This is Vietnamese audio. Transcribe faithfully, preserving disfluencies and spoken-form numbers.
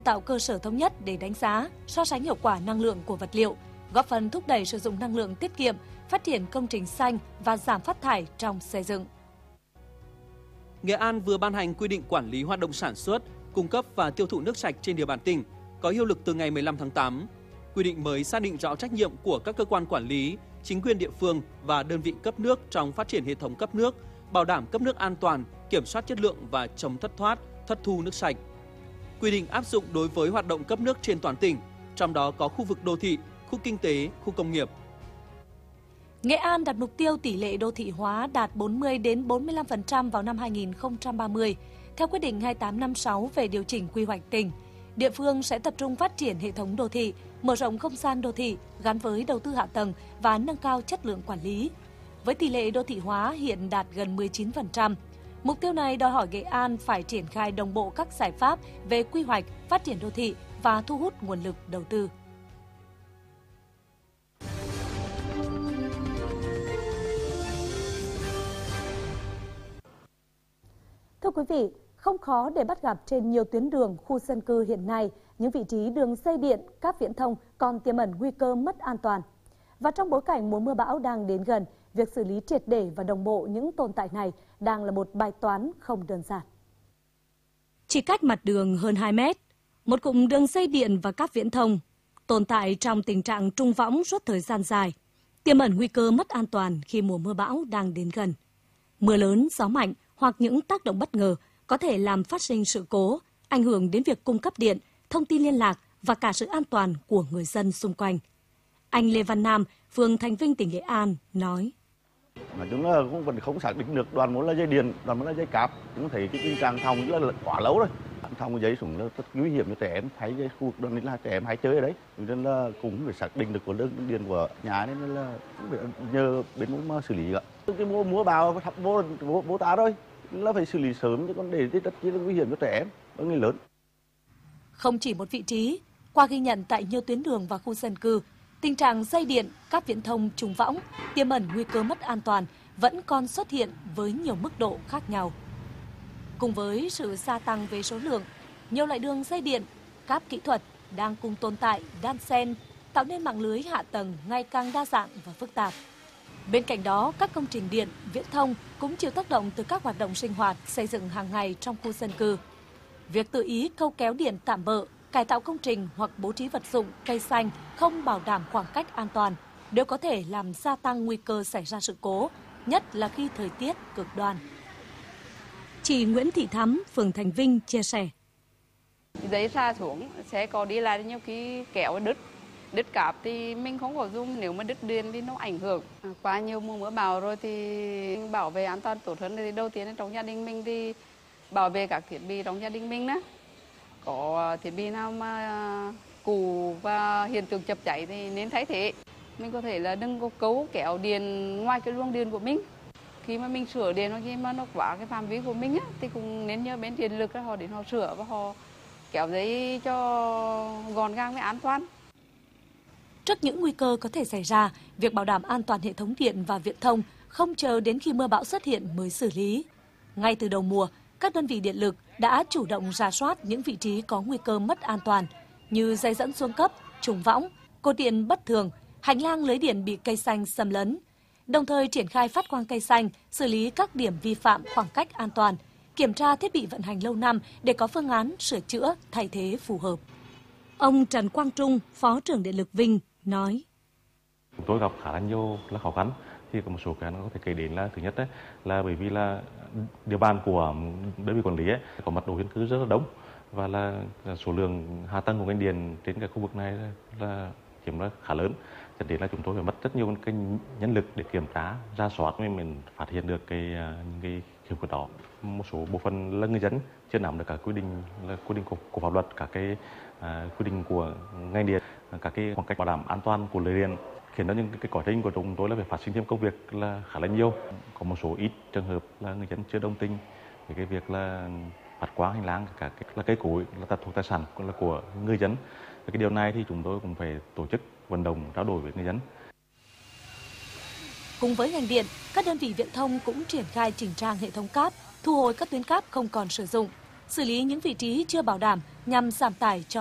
tạo cơ sở thống nhất để đánh giá, so sánh hiệu quả năng lượng của vật liệu, góp phần thúc đẩy sử dụng năng lượng tiết kiệm, phát triển công trình xanh và giảm phát thải trong xây dựng. Nghệ An vừa ban hành quy định quản lý hoạt động sản xuất, cung cấp và tiêu thụ nước sạch trên địa bàn tỉnh, có hiệu lực từ ngày mười lăm tháng tám. Quy định mới xác định rõ trách nhiệm của các cơ quan quản lý, chính quyền địa phương và đơn vị cấp nước trong phát triển hệ thống cấp nước, bảo đảm cấp nước an toàn, kiểm soát chất lượng và chống thất thoát, thất thu nước sạch. Quy định áp dụng đối với hoạt động cấp nước trên toàn tỉnh, trong đó có khu vực đô thị, khu kinh tế, khu công nghiệp. Nghệ An đặt mục tiêu tỷ lệ đô thị hóa đạt bốn mươi đến bốn mươi lăm phần trăm vào năm hai nghìn không trăm ba mươi. Theo quyết định hai tám năm sáu về điều chỉnh quy hoạch tỉnh, địa phương sẽ tập trung phát triển hệ thống đô thị, mở rộng không gian đô thị gắn với đầu tư hạ tầng và nâng cao chất lượng quản lý. Với tỷ lệ đô thị hóa hiện đạt gần mười chín phần trăm, mục tiêu này đòi hỏi Nghệ An phải triển khai đồng bộ các giải pháp về quy hoạch, phát triển đô thị và thu hút nguồn lực đầu tư. Thưa quý vị, không khó để bắt gặp trên nhiều tuyến đường, khu dân cư hiện nay, những vị trí đường dây điện, cáp viễn thông còn tiềm ẩn nguy cơ mất an toàn. Và trong bối cảnh mùa mưa bão đang đến gần, việc xử lý triệt để và đồng bộ những tồn tại này đang là một bài toán không đơn giản. Chỉ cách mặt đường hơn hai mét, một cụm đường dây điện và cáp viễn thông tồn tại trong tình trạng trung võng suốt thời gian dài, tiềm ẩn nguy cơ mất an toàn khi mùa mưa bão đang đến gần. Mưa lớn, gió mạnh hoặc những tác động bất ngờ có thể làm phát sinh sự cố, ảnh hưởng đến việc cung cấp điện, thông tin liên lạc và cả sự an toàn của người dân xung quanh. Anh Lê Văn Nam, phường Thành Vinh, tỉnh Nghệ An nói: Mà chúng là cũng vẫn không xác định được đoàn muốn là dây điện, đoàn muốn là dây cáp. Chúng thấy cái tình trạng thòng là quá lâu rồi. Thòng dây súng là rất nguy hiểm cho trẻ em, hay cái khu vực đó là trẻ em hay chơi ở đấy. Nên là cũng phải xác định được của đơn điện của nhà nên là cũng phải nhờ bên mà xử lý ạ. Cái mua mua bào mua mua mua tá thôi, là phải xử lý sớm chứ còn để rất chi là nguy hiểm cho trẻ em và người lớn. Không chỉ một vị trí, qua ghi nhận tại nhiều tuyến đường và khu dân cư, tình trạng dây điện, cáp viễn thông trùng võng, tiềm ẩn nguy cơ mất an toàn vẫn còn xuất hiện với nhiều mức độ khác nhau. Cùng với sự gia tăng về số lượng, nhiều loại đường dây điện, cáp kỹ thuật đang cùng tồn tại, đan xen, tạo nên mạng lưới hạ tầng ngày càng đa dạng và phức tạp. Bên cạnh đó, các công trình điện, viễn thông cũng chịu tác động từ các hoạt động sinh hoạt, xây dựng hàng ngày trong khu dân cư. Việc tự ý câu kéo điện tạm bợ, cải tạo công trình hoặc bố trí vật dụng, cây xanh không bảo đảm khoảng cách an toàn đều có thể làm gia tăng nguy cơ xảy ra sự cố, nhất là khi thời tiết cực đoan. Chị Nguyễn Thị Thắm, phường Thành Vinh chia sẻ: Giấy xa xuống, xe có đi lại nhiều khi kéo đứt, đứt cáp thì mình không có dùng, nếu mà đứt điện thì nó ảnh hưởng. Qua nhiều mùa mưa bão rồi thì bảo vệ an toàn tốt hơn. Thì đầu tiên trong gia đình mình thì bảo vệ các thiết bị trong gia đình mình đó. Có thiết bị nào mà cũ và hiện tượng chập cháy thì nên thay thế. Mình có thể là đừng có cấu kéo điện ngoài cái luồng điện của mình. Khi mà mình sửa điện hoặc khi mà nó quá cái phạm vi của mình á, thì cũng nên nhờ bên điện lực họ đến họ sửa và họ kéo giấy cho gọn gàng và an toàn. Trước những nguy cơ có thể xảy ra, việc bảo đảm an toàn hệ thống điện và viễn thông không chờ đến khi mưa bão xuất hiện mới xử lý. Ngay từ đầu mùa, các đơn vị điện lực đã chủ động rà soát những vị trí có nguy cơ mất an toàn như dây dẫn xuống cấp, trùng võng, cột điện bất thường, hành lang lưới điện bị cây xanh xâm lấn. Đồng thời triển khai phát quang cây xanh, xử lý các điểm vi phạm khoảng cách an toàn, kiểm tra thiết bị vận hành lâu năm để có phương án sửa chữa, thay thế phù hợp. Ông Trần Quang Trung, Phó trưởng Điện lực Vinh nói: Chúng tôi gặp khá là nhiều là khó khăn, thì có một số cái nó có thể kể đến là thứ nhất đấy, là bởi vì là địa bàn của đơn vị quản lý ấy, có mật độ dân cư rất là đông và là số lượng hạ tầng của ngành điện trên cái khu vực này là chiếm là khá lớn, cho nên là chúng tôi phải mất rất nhiều cái nhân lực để kiểm tra, ra soát mới mình phát hiện được cái những cái khiếm khuyết đó. Một số bộ phận là người dân chưa nắm được các quy định là quy định của, của pháp luật, các cái à, quy định của ngành điện, các cái khoảng cách bảo đảm an toàn của lưới điện, khiến cho những cái quá trình của chúng tôi là phải phát sinh thêm công việc là khá là nhiều. Có một số ít trường hợp là người dân chưa đồng tình với cái việc là phát quang hành lang, cả cái là cây cối là thuộc tài sản là của người dân. Cái điều này thì chúng tôi cũng phải tổ chức vận động trao đổi với người dân. Cùng với ngành điện, các đơn vị viễn thông cũng triển khai chỉnh trang hệ thống cáp, thu hồi các tuyến cáp không còn sử dụng, xử lý những vị trí chưa bảo đảm nhằm giảm tải cho